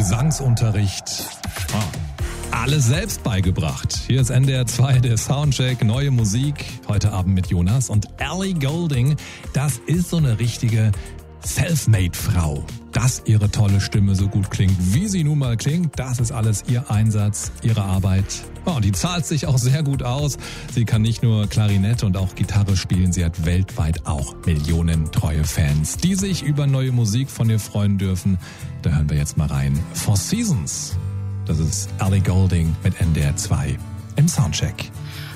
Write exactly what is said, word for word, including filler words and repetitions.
Gesangsunterricht. Ah. Alles selbst beigebracht. Hier ist N D R zwei, der Soundcheck, neue Musik. Heute Abend mit Jonas und Ellie Goulding. Das ist so eine richtige Selfmade-Frau. Dass ihre tolle Stimme so gut klingt, wie sie nun mal klingt, das ist alles ihr Einsatz, ihre Arbeit. Oh, und die zahlt sich auch sehr gut aus. Sie kann nicht nur Klarinette und auch Gitarre spielen, sie hat weltweit auch Millionen treue Fans, die sich über neue Musik von ihr freuen dürfen. Da hören wir jetzt mal rein. Four Seasons. Das ist Ellie Goulding mit N D R zwei im Soundcheck.